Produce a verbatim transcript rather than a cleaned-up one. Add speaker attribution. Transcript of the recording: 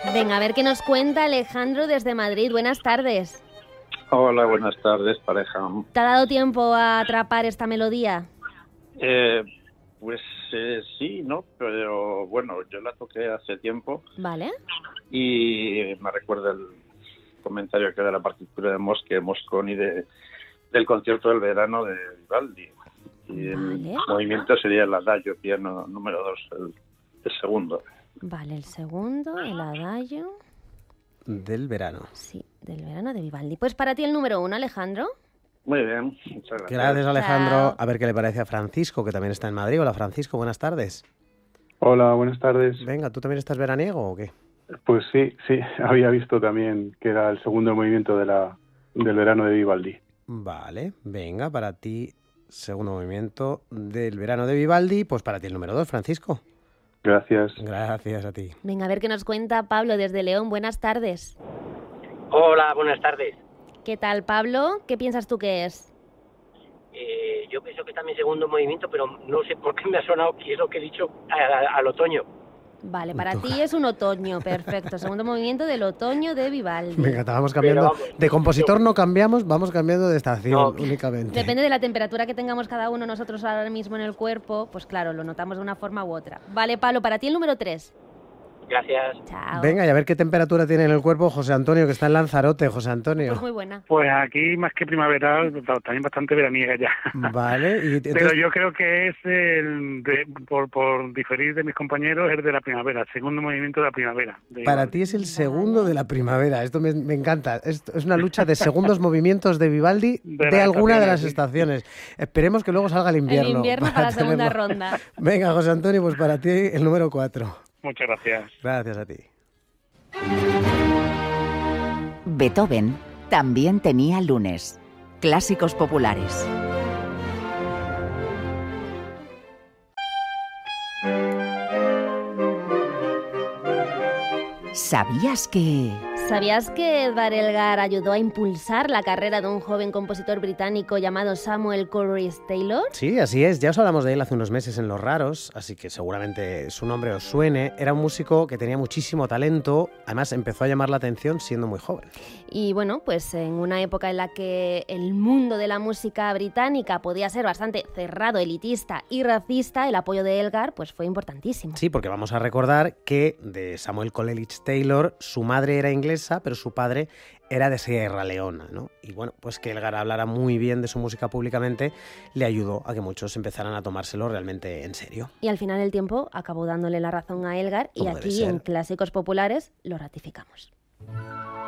Speaker 1: Venga, a ver qué nos cuenta Alejandro desde Madrid. Buenas tardes.
Speaker 2: Hola, buenas tardes, pareja.
Speaker 1: ¿Te ha dado tiempo a atrapar esta melodía?
Speaker 2: Eh, pues eh, sí, ¿no? Pero bueno, yo la toqué hace tiempo.
Speaker 1: Vale.
Speaker 2: Y me recuerda el comentario que da la partitura de Mosche, Mosconi de, del concierto del verano de Vivaldi. Y el
Speaker 1: Vale.
Speaker 2: movimiento sería el adagio piano número dos, el, el segundo.
Speaker 1: Vale, el segundo, el adagio.
Speaker 3: Del verano.
Speaker 1: Sí, del verano de Vivaldi. Pues para ti el número uno, Alejandro.
Speaker 2: Muy bien, muchas gracias.
Speaker 3: Gracias, Alejandro.
Speaker 1: Chao.
Speaker 3: A ver qué le parece a Francisco, que también está en Madrid. Hola, Francisco, buenas tardes.
Speaker 4: Hola, buenas tardes.
Speaker 3: Venga, ¿tú también estás veraniego o qué?
Speaker 4: Pues sí, sí, había visto también que era el segundo movimiento de la, del verano de Vivaldi.
Speaker 3: Vale, venga, para ti, segundo movimiento del verano de Vivaldi. Pues para ti el número dos, Francisco.
Speaker 4: Gracias.
Speaker 3: Gracias a ti.
Speaker 1: Venga, a ver qué nos cuenta Pablo desde León. Buenas tardes.
Speaker 5: Hola, buenas tardes.
Speaker 1: ¿Qué tal, Pablo? ¿Qué piensas tú que es?
Speaker 5: Eh, yo pienso que está mi segundo movimiento, pero no sé por qué me ha sonado que es lo que he dicho a- a- al otoño.
Speaker 1: Vale, para ti es un otoño, perfecto. Segundo movimiento del otoño de Vivaldi.
Speaker 3: Venga, estábamos cambiando.
Speaker 5: Pero vamos,
Speaker 3: De compositor no cambiamos, vamos cambiando de estación
Speaker 5: No.
Speaker 3: únicamente.
Speaker 1: Depende de la temperatura que tengamos cada uno nosotros ahora mismo en el cuerpo, pues claro, lo notamos de una forma u otra. Vale, Pablo, para ti el número tres.
Speaker 5: Gracias.
Speaker 1: Chao.
Speaker 3: Venga, y a ver qué temperatura tiene en el cuerpo José Antonio, que está en Lanzarote. José Antonio.
Speaker 1: Pues muy buena.
Speaker 6: Pues aquí más que primaveral, también bastante veraniega ya.
Speaker 3: Vale, y
Speaker 6: Pero
Speaker 3: entonces,
Speaker 6: yo creo que es el, de, por, por diferir de mis compañeros, el de la primavera, el segundo movimiento de la primavera. de
Speaker 3: para
Speaker 6: Vivaldi.
Speaker 3: ti es el segundo de la primavera. Esto me, me encanta. Es, es una lucha de segundos movimientos de Vivaldi
Speaker 6: De
Speaker 3: de,
Speaker 6: las
Speaker 3: alguna de
Speaker 6: estaciones,
Speaker 3: las
Speaker 6: sí.
Speaker 3: estaciones. Esperemos que luego salga el invierno.
Speaker 1: El invierno para la segunda
Speaker 3: tenerlo.
Speaker 1: ronda.
Speaker 3: Venga, José Antonio, pues para ti el número cuatro.
Speaker 6: Muchas gracias.
Speaker 3: Gracias a ti.
Speaker 7: Beethoven también tenía lunes. Clásicos populares. ¿Sabías que...?
Speaker 1: ¿Sabías que Edvard Elgar ayudó a impulsar la carrera de un joven compositor británico llamado Samuel Coleridge Taylor?
Speaker 3: Sí, así es. Ya os hablamos de él hace unos meses en Los Raros, así que seguramente su nombre os suene. Era un músico que tenía muchísimo talento, además empezó a llamar la atención siendo muy joven.
Speaker 1: Y bueno, pues en una época en la que el mundo de la música británica podía ser bastante cerrado, elitista y racista, el apoyo de Elgar pues fue importantísimo.
Speaker 3: Sí, porque vamos a recordar que de Samuel Coleridge Taylor, su madre era inglesa, pero su padre era de Sierra Leona, ¿no? Y bueno, pues que Elgar hablara muy bien de su música públicamente le ayudó a que muchos empezaran a tomárselo realmente en serio.
Speaker 1: Y al final el tiempo acabó dándole la razón a Elgar y
Speaker 3: Como debe
Speaker 1: aquí
Speaker 3: ser.
Speaker 1: en Clásicos Populares lo ratificamos.